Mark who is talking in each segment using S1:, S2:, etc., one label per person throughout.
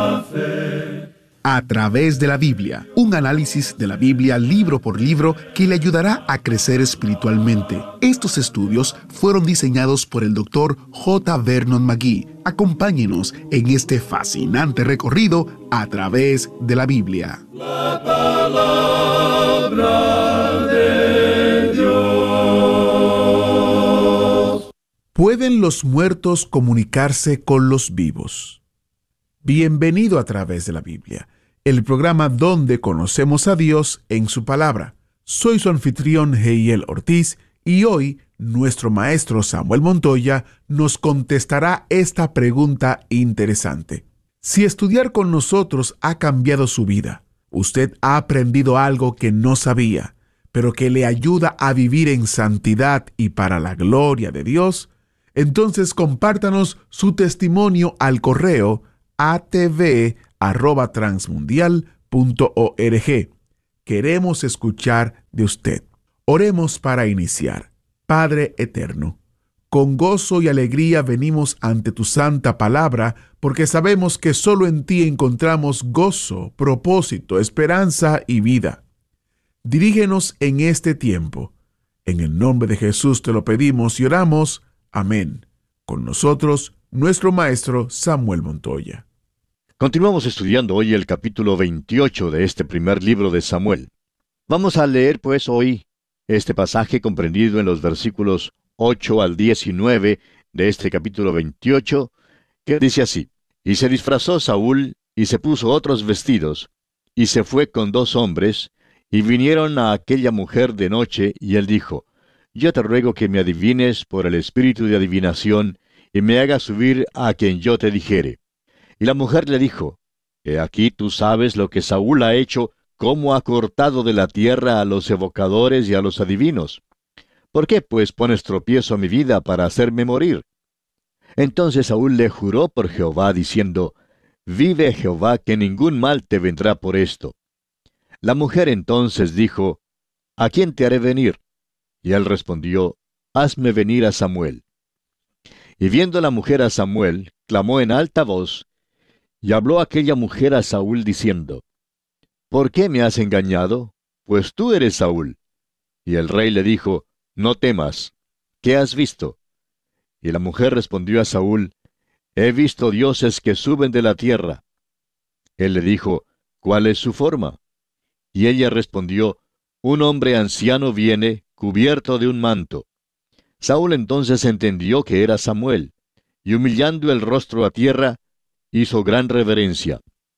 S1: A través de la Biblia, un análisis de la Biblia libro por libro que le ayudará a crecer espiritualmente. Estos estudios fueron diseñados por el Dr. J. Vernon McGee. Acompáñenos en este fascinante recorrido a través de la Biblia.
S2: La palabra de Dios.
S1: ¿Pueden los muertos comunicarse con los vivos? Bienvenido a través de la Biblia, el programa donde conocemos a Dios en su palabra. Soy su anfitrión Heiel Ortiz y hoy nuestro maestro Samuel Montoya nos contestará esta pregunta interesante. Si estudiar con nosotros ha cambiado su vida, usted ha aprendido algo que no sabía, pero que le ayuda a vivir en santidad y para la gloria de Dios, entonces compártanos su testimonio al correo atv@transmundial.org. Queremos escuchar de usted. Oremos para iniciar. Padre eterno, con gozo y alegría venimos ante tu santa palabra, porque sabemos que solo en ti encontramos gozo, propósito, esperanza y vida. Dirígenos en este tiempo. En el nombre de Jesús te lo pedimos y oramos. Amén. Con nosotros, nuestro maestro Samuel Montoya.
S3: Continuamos estudiando hoy el capítulo 28 de este primer libro de Samuel. Vamos a leer pues hoy este pasaje comprendido en los versículos 8 al 19 de este capítulo 28, que dice así: Y se disfrazó Saúl, y se puso otros vestidos, y se fue con 2 hombres, y vinieron a aquella mujer de noche, y él dijo: Yo te ruego que me adivines por el espíritu de adivinación, y me hagas subir a quien yo te dijere. Y la mujer le dijo: He aquí tú sabes lo que Saúl ha hecho, cómo ha cortado de la tierra a los evocadores y a los adivinos. ¿Por qué pues pones tropiezo a mi vida para hacerme morir? Entonces Saúl le juró por Jehová, diciendo: Vive Jehová, que ningún mal te vendrá por esto. La mujer entonces dijo: ¿A quién te haré venir? Y él respondió: Hazme venir a Samuel. Y viendo la mujer a Samuel, clamó en alta voz, y habló aquella mujer a Saúl diciendo: ¿Por qué me has engañado? Pues tú eres Saúl. Y el rey le dijo: No temas. ¿Qué has visto? Y la mujer respondió a Saúl: He visto dioses que suben de la tierra. Él le dijo: ¿Cuál es su forma? Y ella respondió: Un hombre anciano viene, cubierto de un manto. Saúl entonces entendió que era Samuel, y humillando el rostro a tierra, hizo gran reverencia.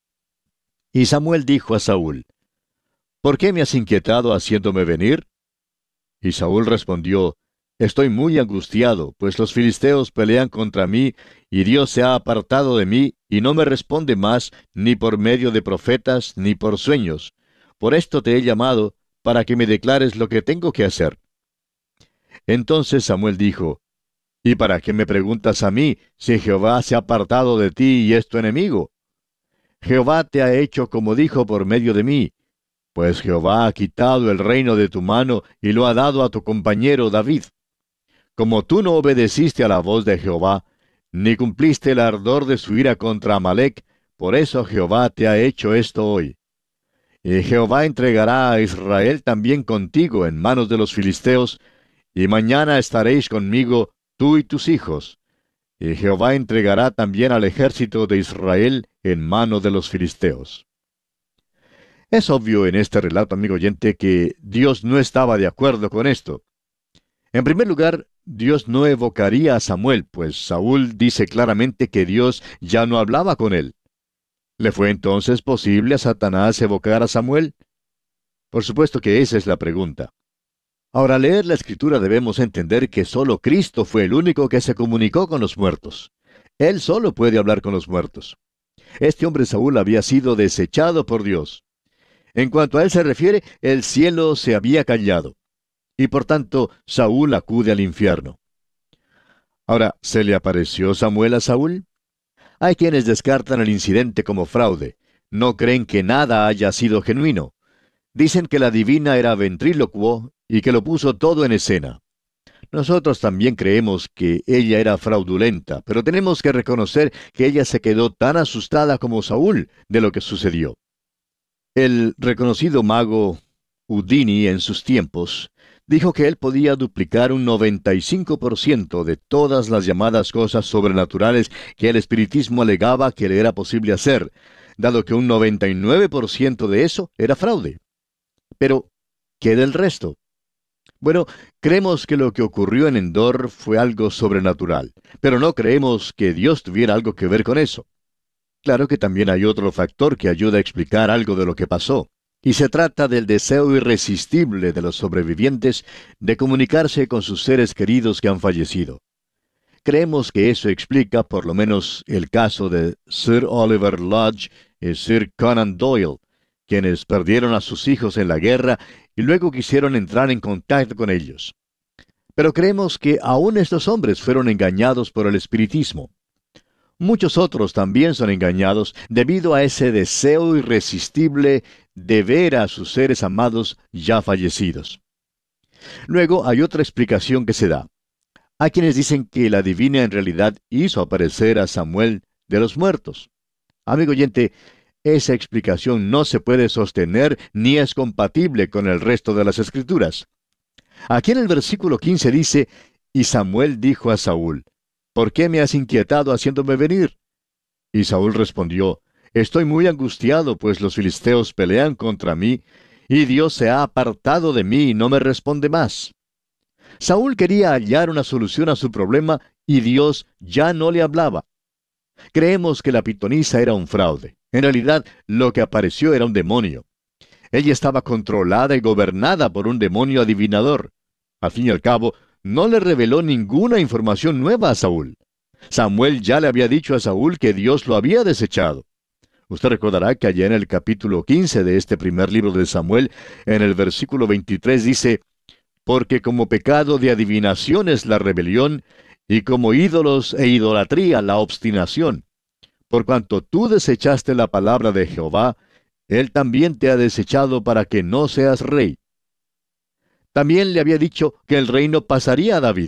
S3: Y Samuel dijo a Saúl: ¿Por qué me has inquietado haciéndome venir? Y Saúl respondió: Estoy muy angustiado, pues los filisteos pelean contra mí, y Dios se ha apartado de mí, y no me responde más, ni por medio de profetas, ni por sueños. Por esto te he llamado, para que me declares lo que tengo que hacer. Entonces Samuel dijo: ¿Y para qué me preguntas a mí, si Jehová se ha apartado de ti y es tu enemigo? Jehová te ha hecho como dijo por medio de mí, pues Jehová ha quitado el reino de tu mano y lo ha dado a tu compañero David. Como tú no obedeciste a la voz de Jehová, ni cumpliste el ardor de su ira contra Amalec, por eso Jehová te ha hecho esto hoy. Y Jehová entregará a Israel también contigo en manos de los filisteos, y mañana estaréis conmigo, tú y tus hijos. Y Jehová entregará también al ejército de Israel en mano de los filisteos. Es obvio en este relato, amigo oyente, que Dios no estaba de acuerdo con esto. En primer lugar, Dios no evocaría a Samuel, pues Saúl dice claramente que Dios ya no hablaba con él. ¿Le fue entonces posible a Satanás evocar a Samuel? Por supuesto que esa es la pregunta. Ahora, al leer la Escritura debemos entender que solo Cristo fue el único que se comunicó con los muertos. Él solo puede hablar con los muertos. Este hombre Saúl había sido desechado por Dios. En cuanto a él se refiere, el cielo se había callado. Y por tanto, Saúl acude al infierno. Ahora, ¿se le apareció Samuel a Saúl? Hay quienes descartan el incidente como fraude. No creen que nada haya sido genuino. Dicen que la divina era ventrílocuo y que lo puso todo en escena. Nosotros también creemos que ella era fraudulenta, pero tenemos que reconocer que ella se quedó tan asustada como Saúl de lo que sucedió. El reconocido mago Houdini en sus tiempos dijo que él podía duplicar un 95% de todas las llamadas cosas sobrenaturales que el espiritismo alegaba que le era posible hacer, dado que un 99% de eso era fraude. Pero, ¿qué del resto? Bueno, creemos que lo que ocurrió en Endor fue algo sobrenatural, pero no creemos que Dios tuviera algo que ver con eso. Claro que también hay otro factor que ayuda a explicar algo de lo que pasó, y se trata del deseo irresistible de los sobrevivientes de comunicarse con sus seres queridos que han fallecido. Creemos que eso explica por lo menos el caso de Sir Oliver Lodge y Sir Conan Doyle, quienes perdieron a sus hijos en la guerra y luego quisieron entrar en contacto con ellos. Pero creemos que aún estos hombres fueron engañados por el espiritismo. Muchos otros también son engañados debido a ese deseo irresistible de ver a sus seres amados ya fallecidos. Luego hay otra explicación que se da. Hay quienes dicen que la divina en realidad hizo aparecer a Samuel de los muertos. Amigo oyente, esa explicación no se puede sostener ni es compatible con el resto de las Escrituras. Aquí en el versículo 15 dice, y Samuel dijo a Saúl, ¿por qué me has inquietado haciéndome venir? Y Saúl respondió, estoy muy angustiado, pues los filisteos pelean contra mí, y Dios se ha apartado de mí y no me responde más. Saúl quería hallar una solución a su problema, y Dios ya no le hablaba. Creemos que la pitonisa era un fraude. En realidad, lo que apareció era un demonio. Ella estaba controlada y gobernada por un demonio adivinador. Al fin y al cabo, no le reveló ninguna información nueva a Saúl. Samuel ya le había dicho a Saúl que Dios lo había desechado. Usted recordará que allá en el capítulo 15 de este primer libro de Samuel, en el versículo 23 dice, porque como pecado de adivinación es la rebelión, y como ídolos e idolatría la obstinación. Por cuanto tú desechaste la palabra de Jehová, Él también te ha desechado para que no seas rey. También le había dicho que el reino pasaría a David.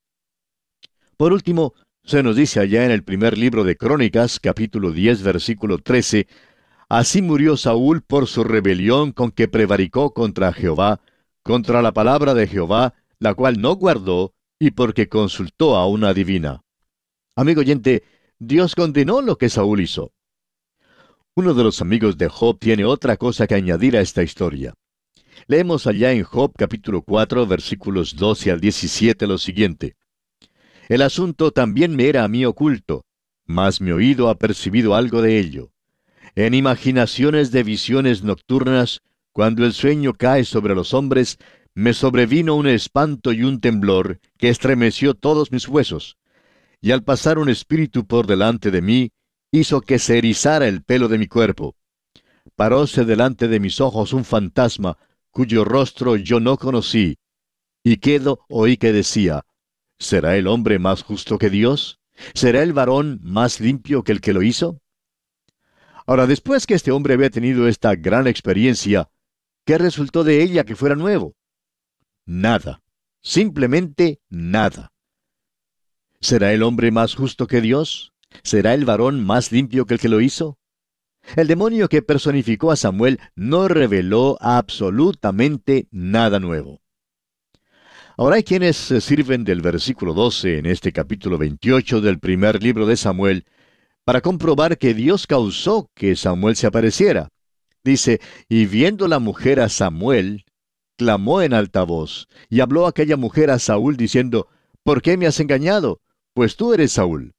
S3: Por último, se nos dice allá en el primer libro de Crónicas, capítulo 10, versículo 13, así murió Saúl por su rebelión con que prevaricó contra Jehová, contra la palabra de Jehová, la cual no guardó, y porque consultó a una adivina. Amigo oyente, Dios condenó lo que Saúl hizo. Uno de los amigos de Job tiene otra cosa que añadir a esta historia. Leemos allá en Job capítulo 4, versículos 12 al 17 lo siguiente. El asunto también me era a mí oculto, mas mi oído ha percibido algo de ello. En imaginaciones de visiones nocturnas, cuando el sueño cae sobre los hombres, me sobrevino un espanto y un temblor que estremeció todos mis huesos. Y al pasar un espíritu por delante de mí, hizo que se erizara el pelo de mi cuerpo. Paróse delante de mis ojos un fantasma, cuyo rostro yo no conocí. Y quedo oí que decía, ¿será el hombre más justo que Dios? ¿Será el varón más limpio que el que lo hizo? Ahora, después que este hombre había tenido esta gran experiencia, ¿qué resultó de ella que fuera nuevo? Nada. Simplemente nada. ¿Será el hombre más justo que Dios? ¿Será el varón más limpio que el que lo hizo? El demonio que personificó a Samuel no reveló absolutamente nada nuevo. Ahora hay quienes se sirven del versículo 12 en este capítulo 28 del primer libro de Samuel para comprobar que Dios causó que Samuel se apareciera. Dice, y viendo la mujer a Samuel, clamó en alta voz, y habló aquella mujer a Saúl diciendo, ¿por qué me has engañado? Pues tú eres Saúl.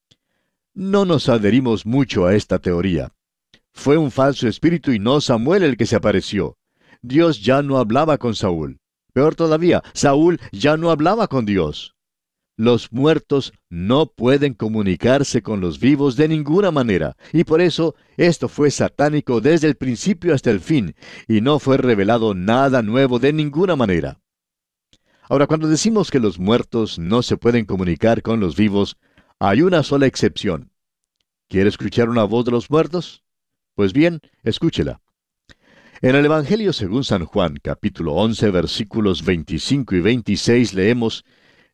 S3: No nos adherimos mucho a esta teoría. Fue un falso espíritu y no Samuel el que se apareció. Dios ya no hablaba con Saúl. Peor todavía, Saúl ya no hablaba con Dios. Los muertos no pueden comunicarse con los vivos de ninguna manera, y por eso esto fue satánico desde el principio hasta el fin, y no fue revelado nada nuevo de ninguna manera. Ahora, cuando decimos que los muertos no se pueden comunicar con los vivos, hay una sola excepción. ¿Quiere escuchar una voz de los muertos? Pues bien, escúchela. En el Evangelio según San Juan, capítulo 11, versículos 25 y 26, leemos,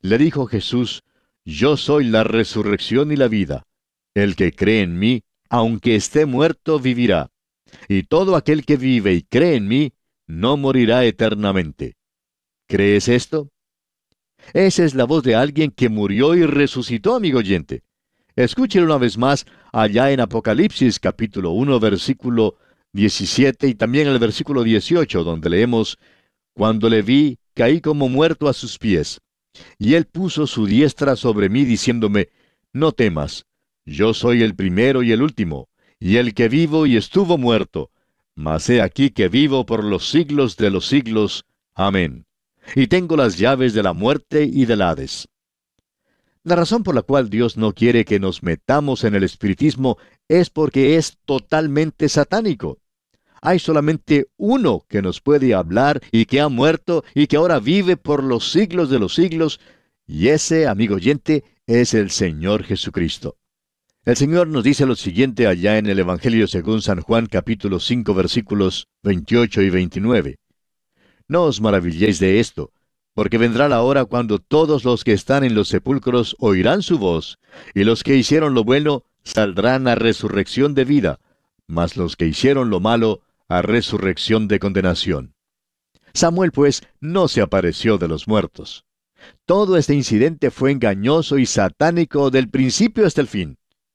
S3: Le dijo Jesús: Yo soy la resurrección y la vida. El que cree en mí, aunque esté muerto, vivirá. Y todo aquel que vive y cree en mí, no morirá eternamente. ¿Crees esto? Esa es la voz de alguien que murió y resucitó, amigo oyente. Escúchelo una vez más allá en Apocalipsis capítulo 1, versículo 17 y también el versículo 18, donde leemos: Cuando le vi, caí como muerto a sus pies. Y él puso su diestra sobre mí, diciéndome: No temas, yo soy el primero y el último, y el que vivo y estuvo muerto. Mas he aquí que vivo por los siglos de los siglos. Amén. Y tengo las llaves de la muerte y del Hades. La razón por la cual Dios no quiere que nos metamos en el espiritismo es porque es totalmente satánico. Hay solamente uno que nos puede hablar y que ha muerto y que ahora vive por los siglos de los siglos, y ese, amigo oyente, es el Señor Jesucristo. El Señor nos dice lo siguiente allá en el Evangelio según San Juan capítulo 5 versículos 28 y 29. No os maravilléis de esto, porque vendrá la hora cuando todos los que están en los sepulcros oirán su voz, y los que hicieron lo bueno saldrán a resurrección de vida, mas los que hicieron lo malo a resurrección de condenación. Samuel, pues, no se apareció de los muertos. Todo este incidente fue engañoso y satánico del principio hasta el fin.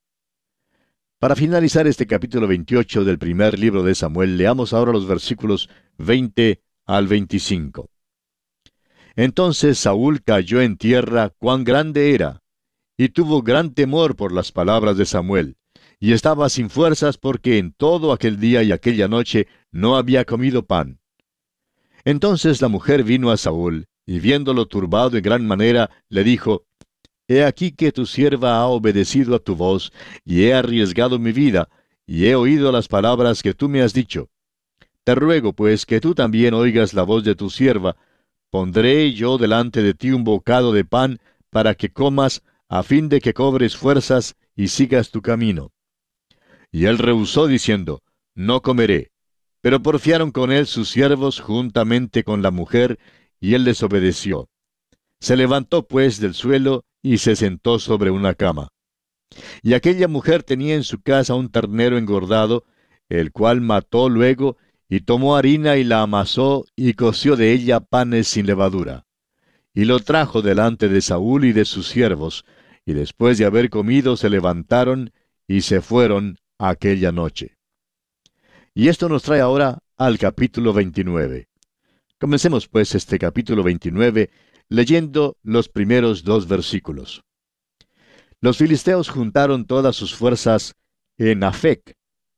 S3: Para finalizar este capítulo 28 del primer libro de Samuel, leamos ahora los versículos 20 al 25. Entonces Saúl cayó en tierra, cuán grande era, y tuvo gran temor por las palabras de Samuel, y estaba sin fuerzas porque en todo aquel día y aquella noche no había comido pan. Entonces la mujer vino a Saúl, y viéndolo turbado en gran manera, le dijo: He aquí que tu sierva ha obedecido a tu voz, y he arriesgado mi vida, y he oído las palabras que tú me has dicho. Te ruego, pues, que tú también oigas la voz de tu sierva. Pondré yo delante de ti un bocado de pan, para que comas, a fin de que cobres fuerzas y sigas tu camino. Y él rehusó, diciendo: No comeré. Pero porfiaron con él sus siervos juntamente con la mujer, y él les obedeció. Se levantó pues del suelo, y se sentó sobre una cama. Y aquella mujer tenía en su casa un ternero engordado, el cual mató luego, y tomó harina y la amasó, y coció de ella panes sin levadura. Y lo trajo delante de Saúl y de sus siervos, y después de haber comido se levantaron, y se fueron aquella noche. Y esto nos trae ahora al capítulo 29. Comencemos pues este capítulo 29, leyendo los primeros 2 versículos. Los filisteos juntaron todas sus fuerzas en Afec,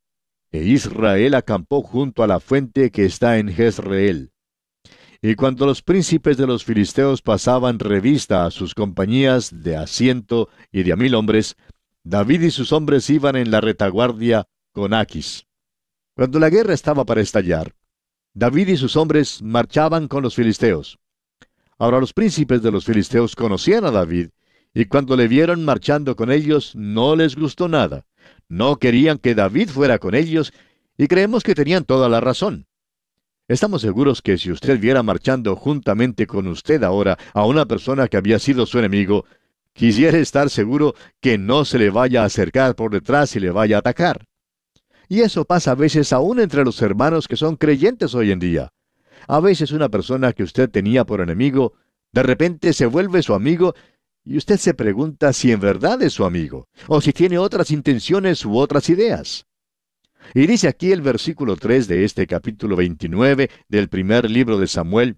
S3: e Israel acampó junto a la fuente que está en Jezreel. Y cuando los príncipes de los filisteos pasaban revista a sus compañías de a 100 y de a 1000 hombres, David y sus hombres iban en la retaguardia con Aquis. Cuando la guerra estaba para estallar, David y sus hombres marchaban con los filisteos. Ahora los príncipes de los filisteos conocían a David, y cuando le vieron marchando con ellos, no les gustó nada. No querían que David fuera con ellos, y creemos que tenían toda la razón. Estamos seguros que si usted viera marchando juntamente con usted ahora a una persona que había sido su enemigo, quisiera estar seguro que no se le vaya a acercar por detrás y le vaya a atacar. Y eso pasa a veces aún entre los hermanos que son creyentes hoy en día. A veces una persona que usted tenía por enemigo, de repente se vuelve su amigo, y usted se pregunta si en verdad es su amigo, o si tiene otras intenciones u otras ideas. Y dice aquí el versículo 3 de este capítulo 29 del primer libro de Samuel: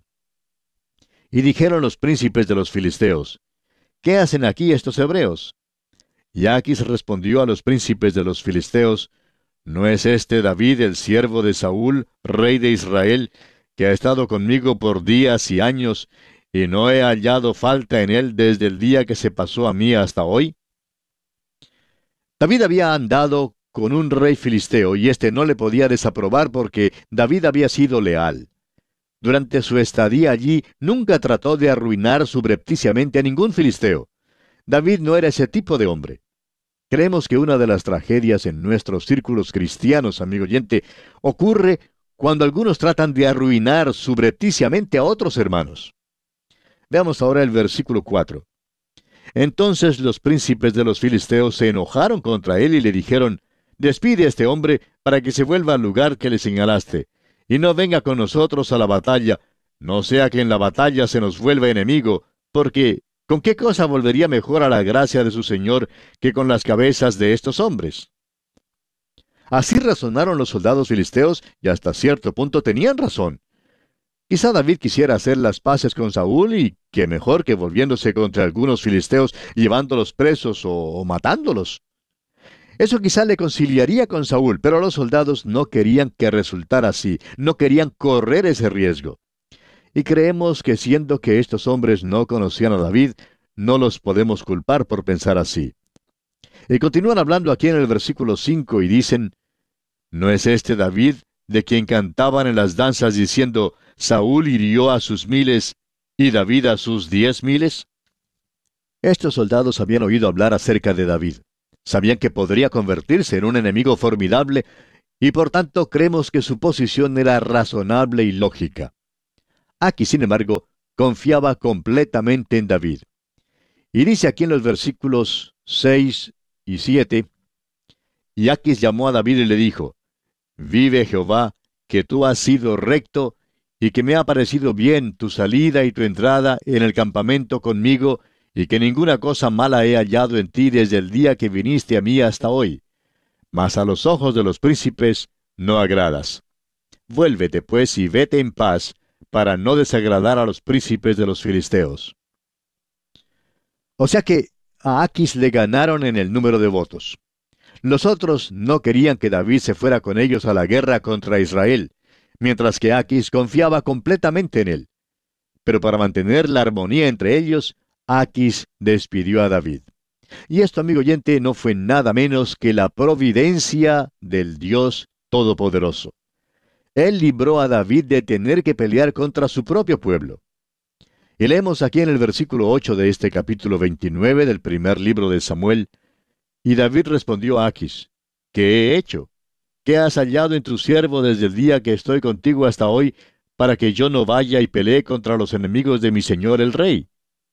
S3: Y dijeron los príncipes de los filisteos: ¿Qué hacen aquí estos hebreos? Y Aquis respondió a los príncipes de los filisteos: ¿No es este David el siervo de Saúl, rey de Israel, que ha estado conmigo por días y años, y no he hallado falta en él desde el día que se pasó a mí hasta hoy? David había andado con un rey filisteo, y éste no le podía desaprobar porque David había sido leal. Durante su estadía allí, nunca trató de arruinar subrepticiamente a ningún filisteo. David no era ese tipo de hombre. Creemos que una de las tragedias en nuestros círculos cristianos, amigo oyente, ocurre cuando algunos tratan de arruinar subrepticiamente a otros hermanos. Veamos ahora el versículo 4. Entonces los príncipes de los filisteos se enojaron contra él y le dijeron, despide a este hombre para que se vuelva al lugar que le señalaste, y no venga con nosotros a la batalla, no sea que en la batalla se nos vuelva enemigo, porque ¿con qué cosa volvería mejor a la gracia de su Señor que con las cabezas de estos hombres? Así razonaron los soldados filisteos y hasta cierto punto tenían razón. Quizá David quisiera hacer las paces con Saúl y qué mejor que volviéndose contra algunos filisteos, llevándolos presos o matándolos. Eso quizá le conciliaría con Saúl, pero los soldados no querían que resultara así, no querían correr ese riesgo. Y creemos que siendo que estos hombres no conocían a David, no los podemos culpar por pensar así. Y continúan hablando aquí en el versículo 5 y dicen, ¿no es este David de quien cantaban en las danzas diciendo, Saúl hirió a sus 1000 y David a sus 10,000? Estos soldados habían oído hablar acerca de David. Sabían que podría convertirse en un enemigo formidable y por tanto creemos que su posición era razonable y lógica. Aquí, sin embargo, confiaba completamente en David. Y dice aquí en los versículos 6 y 7, y Aquis llamó a David y le dijo, vive Jehová, que tú has sido recto, y que me ha parecido bien tu salida y tu entrada en el campamento conmigo, y que ninguna cosa mala he hallado en ti desde el día que viniste a mí hasta hoy. Mas a los ojos de los príncipes no agradas. Vuélvete, pues, y vete en paz, para no desagradar a los príncipes de los filisteos. O sea que a Aquis le ganaron en el número de votos. Los otros no querían que David se fuera con ellos a la guerra contra Israel, mientras que Aquis confiaba completamente en él. Pero para mantener la armonía entre ellos, Aquis despidió a David. Y esto, amigo oyente, no fue nada menos que la providencia del Dios Todopoderoso. Él libró a David de tener que pelear contra su propio pueblo. Y leemos aquí en el versículo 8 de este capítulo 29 del primer libro de Samuel, y David respondió a Aquis, ¿qué he hecho? ¿Qué has hallado en tu siervo desde el día que estoy contigo hasta hoy, para que yo no vaya y pelee contra los enemigos de mi señor el rey?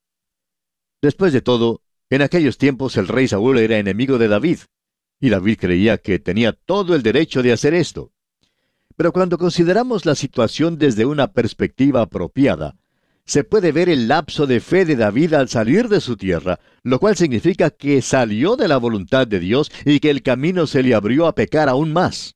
S3: Después de todo, en aquellos tiempos el rey Saúl era enemigo de David, y David creía que tenía todo el derecho de hacer esto. Pero cuando consideramos la situación desde una perspectiva apropiada, se puede ver el lapso de fe de David al salir de su tierra, lo cual significa que salió de la voluntad de Dios y que el camino se le abrió a pecar aún más.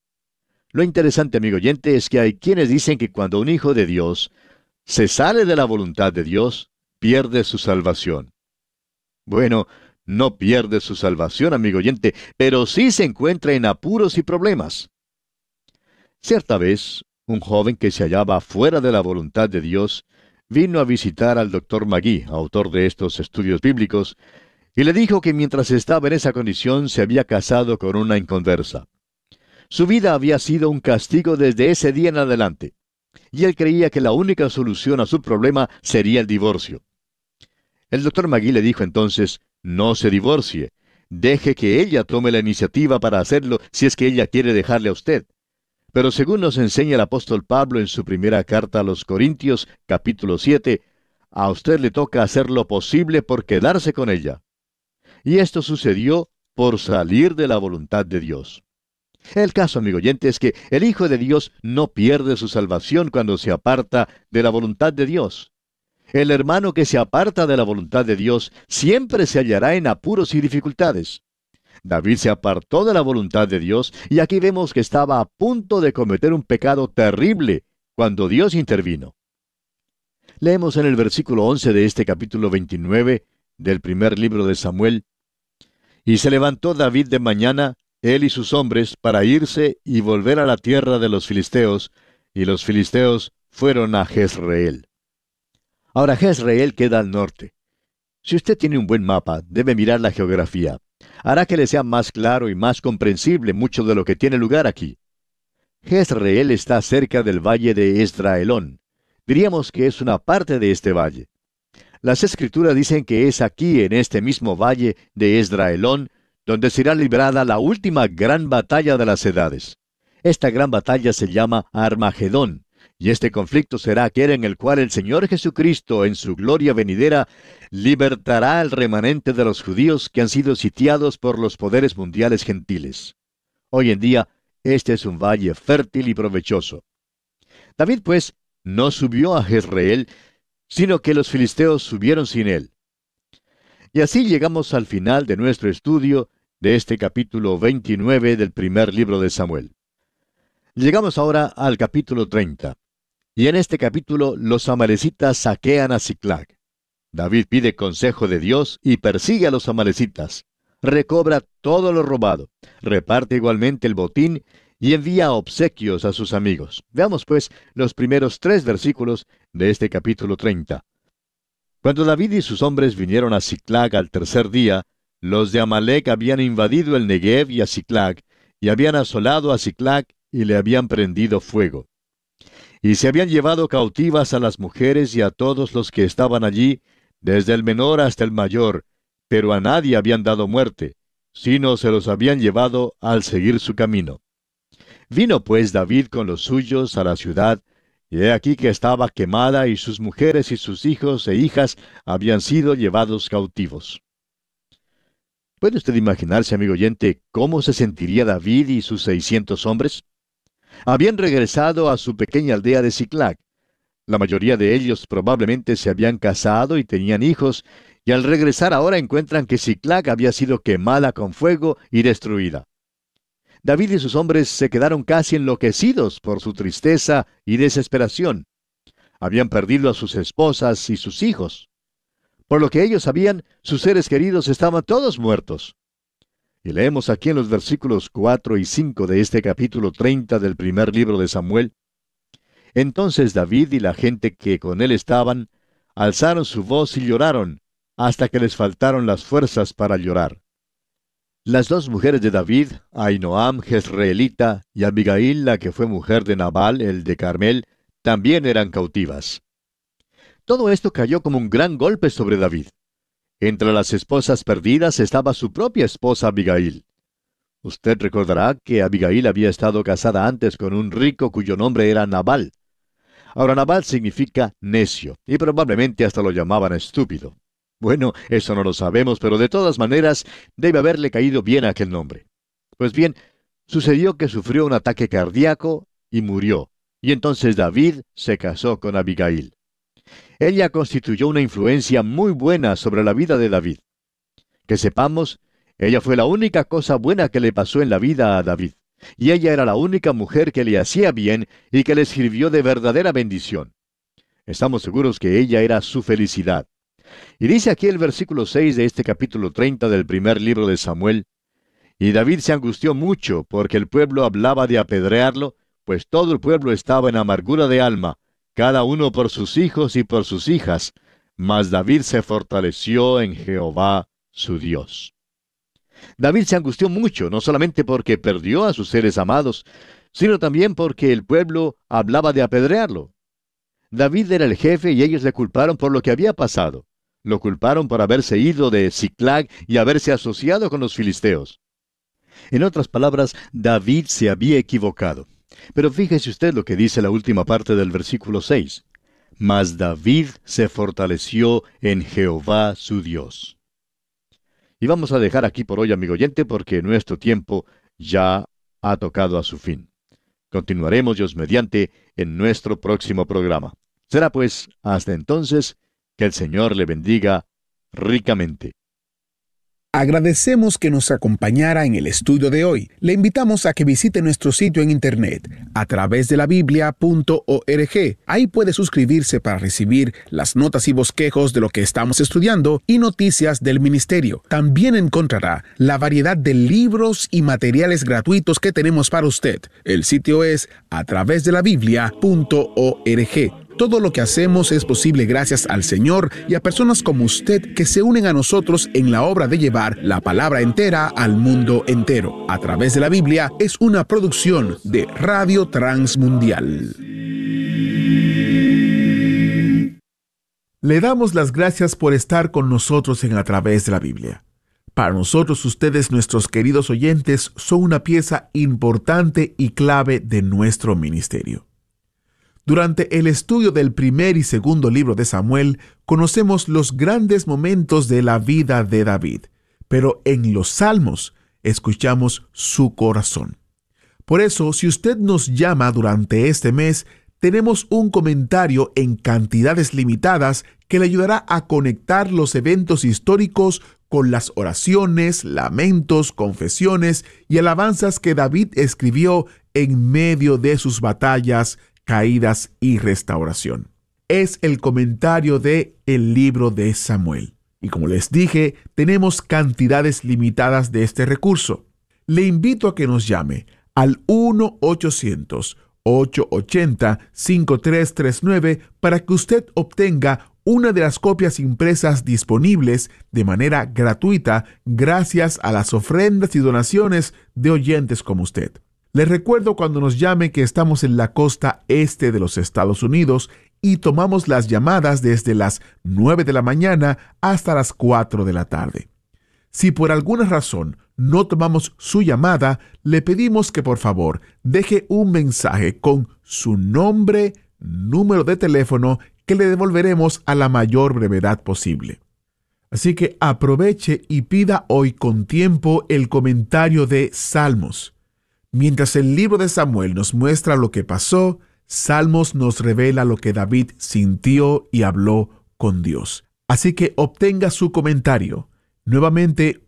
S3: Lo interesante, amigo oyente, es que hay quienes dicen que cuando un hijo de Dios se sale de la voluntad de Dios, pierde su salvación. Bueno, no pierde su salvación, amigo oyente, pero sí se encuentra en apuros y problemas. Cierta vez, un joven que se hallaba fuera de la voluntad de Dios vino a visitar al Dr. Magee, autor de estos estudios bíblicos, y le dijo que mientras estaba en esa condición se había casado con una inconversa. Su vida había sido un castigo desde ese día en adelante, y él creía que la única solución a su problema sería el divorcio. El Dr. Magee le dijo entonces, no se divorcie, deje que ella tome la iniciativa para hacerlo si es que ella quiere dejarle a usted. Pero según nos enseña el apóstol Pablo en su primera carta a los Corintios, capítulo 7, a usted le toca hacer lo posible por quedarse con ella. Y esto sucedió por salir de la voluntad de Dios. El caso, amigo oyente, es que el Hijo de Dios no pierde su salvación cuando se aparta de la voluntad de Dios. El hermano que se aparta de la voluntad de Dios siempre se hallará en apuros y dificultades. David se apartó de la voluntad de Dios y aquí vemos que estaba a punto de cometer un pecado terrible cuando Dios intervino. Leemos en el versículo 11 de este capítulo 29 del primer libro de Samuel, y se levantó David de mañana, él y sus hombres, para irse y volver a la tierra de los filisteos, y los filisteos fueron a Jezreel. Ahora Jezreel queda al norte. Si usted tiene un buen mapa, debe mirar la geografía. Hará que le sea más claro y más comprensible mucho de lo que tiene lugar aquí. Jezreel está cerca del valle de Esdraelón. Diríamos que es una parte de este valle. Las Escrituras dicen que es aquí, en este mismo valle de Esdraelón, donde será librada la última gran batalla de las edades. Esta gran batalla se llama Armagedón, Y este conflicto será aquel en el cual el Señor Jesucristo, en su gloria venidera, libertará al remanente de los judíos que han sido sitiados por los poderes mundiales gentiles. Hoy en día, este es un valle fértil y provechoso. David, pues, no subió a Jezreel, sino que los filisteos subieron sin él. Y así llegamos al final de nuestro estudio de este capítulo 29 del primer libro de Samuel. Llegamos ahora al capítulo 30. Y en este capítulo los amalecitas saquean a Siclag. David pide consejo de Dios y persigue a los amalecitas. Recobra todo lo robado, reparte igualmente el botín y envía obsequios a sus amigos. Veamos pues los primeros 3 versículos de este capítulo 30. Cuando David y sus hombres vinieron a Siclag al tercer día, los de Amalec habían invadido el Negev y a Siclag, y habían asolado a Siclag y le habían prendido fuego. Y se habían llevado cautivas a las mujeres y a todos los que estaban allí, desde el menor hasta el mayor, pero a nadie habían dado muerte, sino se los habían llevado al seguir su camino. Vino pues David con los suyos a la ciudad, y he aquí que estaba quemada, y sus mujeres y sus hijos e hijas habían sido llevados cautivos. ¿Puede usted imaginarse, amigo oyente, cómo se sentiría David y sus 600 hombres? Habían regresado a su pequeña aldea de Siclag. La mayoría de ellos probablemente se habían casado y tenían hijos, y al regresar ahora encuentran que Siclag había sido quemada con fuego y destruida. David y sus hombres se quedaron casi enloquecidos por su tristeza y desesperación. Habían perdido a sus esposas y sus hijos. Por lo que ellos sabían, sus seres queridos estaban todos muertos. Y leemos aquí en los versículos 4 y 5 de este capítulo 30 del primer libro de Samuel. Entonces David y la gente que con él estaban, alzaron su voz y lloraron, hasta que les faltaron las fuerzas para llorar. Las 2 mujeres de David, Ahinoam jezreelita y Abigail, la que fue mujer de Nabal, el de Carmel, también eran cautivas. Todo esto cayó como un gran golpe sobre David. Entre las esposas perdidas estaba su propia esposa Abigail. Usted recordará que Abigail había estado casada antes con un rico cuyo nombre era Nabal. Ahora Nabal significa necio, y probablemente hasta lo llamaban estúpido. Bueno, eso no lo sabemos, pero de todas maneras debe haberle caído bien aquel nombre. Pues bien, sucedió que sufrió un ataque cardíaco y murió, y entonces David se casó con Abigail. Ella constituyó una influencia muy buena sobre la vida de David. Que sepamos, ella fue la única cosa buena que le pasó en la vida a David, y ella era la única mujer que le hacía bien y que le sirvió de verdadera bendición. Estamos seguros que ella era su felicidad. Y dice aquí el versículo 6 de este capítulo 30 del primer libro de Samuel, y David se angustió mucho porque el pueblo hablaba de apedrearlo, pues todo el pueblo estaba en amargura de alma, cada uno por sus hijos y por sus hijas, mas David se fortaleció en Jehová su Dios. David se angustió mucho, no solamente porque perdió a sus seres amados, sino también porque el pueblo hablaba de apedrearlo. David era el jefe y ellos le culparon por lo que había pasado. Lo culparon por haberse ido de Siclag y haberse asociado con los filisteos. En otras palabras, David se había equivocado. Pero fíjese usted lo que dice la última parte del versículo 6. Mas David se fortaleció en Jehová su Dios. Y vamos a dejar aquí por hoy, amigo oyente, porque nuestro tiempo ya ha tocado a su fin. Continuaremos, Dios mediante, en nuestro próximo programa. Será pues, hasta entonces, que el Señor le bendiga ricamente.
S1: Agradecemos que nos acompañara en el estudio de hoy. Le invitamos a que visite nuestro sitio en internet a través de la biblia.org. Ahí puede suscribirse para recibir las notas y bosquejos de lo que estamos estudiando y noticias del ministerio. También encontrará la variedad de libros y materiales gratuitos que tenemos para usted. El sitio es a través de la biblia.org. Todo lo que hacemos es posible gracias al Señor y a personas como usted que se unen a nosotros en la obra de llevar la palabra entera al mundo entero. A través de la Biblia es una producción de Radio Transmundial. Le damos las gracias por estar con nosotros en A través de la Biblia. Para nosotros, ustedes, nuestros queridos oyentes, son una pieza importante y clave de nuestro ministerio. Durante el estudio del primer y segundo libro de Samuel, conocemos los grandes momentos de la vida de David, pero en los Salmos escuchamos su corazón. Por eso, si usted nos llama durante este mes, tenemos un comentario en cantidades limitadas que le ayudará a conectar los eventos históricos con las oraciones, lamentos, confesiones y alabanzas que David escribió en medio de sus batallas, caídas y restauración. Es el comentario de el libro de Samuel. Y como les dije, tenemos cantidades limitadas de este recurso. Le invito a que nos llame al 1-800-880-5339 para que usted obtenga una de las copias impresas disponibles de manera gratuita gracias a las ofrendas y donaciones de oyentes como usted. Les recuerdo cuando nos llame que estamos en la costa este de los Estados Unidos y tomamos las llamadas desde las 9 de la mañana hasta las 4 de la tarde. Si por alguna razón no tomamos su llamada, le pedimos que por favor deje un mensaje con su nombre, número de teléfono, que le devolveremos a la mayor brevedad posible. Así que aproveche y pida hoy con tiempo el comentario de Salmos. Mientras el libro de Samuel nos muestra lo que pasó, Salmos nos revela lo que David sintió y habló con Dios. Así que obtenga su comentario. Nuevamente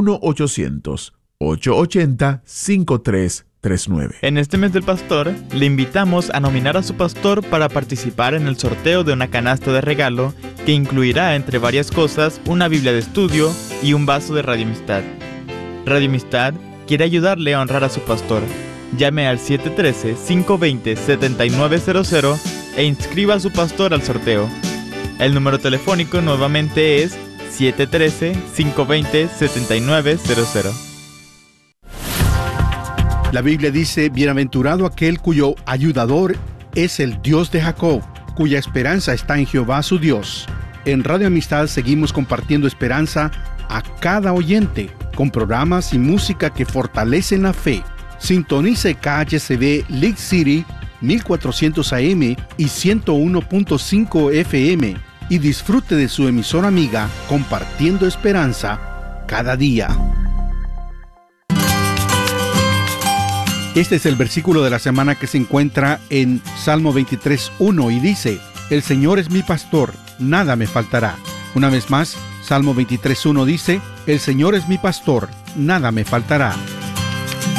S1: 1-800-880-5339.
S4: En este mes del pastor, le invitamos a nominar a su pastor para participar en el sorteo de una canasta de regalo que incluirá, entre varias cosas, una Biblia de estudio y un vaso de Radio Amistad. Radio Amistad quiere ayudarle a honrar a su pastor. Llame al 713-520-7900 e inscriba a su pastor al sorteo. El número telefónico nuevamente es 713-520-7900.
S5: La Biblia dice: bienaventurado aquel cuyo ayudador es el Dios de Jacob, cuya esperanza está en Jehová su Dios. En Radio Amistad seguimos compartiendo esperanza a cada oyente, con programas y música que fortalecen la fe. Sintonice KHCB League City 1400 AM y 101.5 FM y disfrute de su emisora amiga compartiendo esperanza cada día. Este es el versículo de la semana que se encuentra en Salmo 23:1 y dice: El Señor es mi pastor, nada me faltará. Una vez más, Salmo 23:1 dice: El Señor es mi pastor, nada me faltará.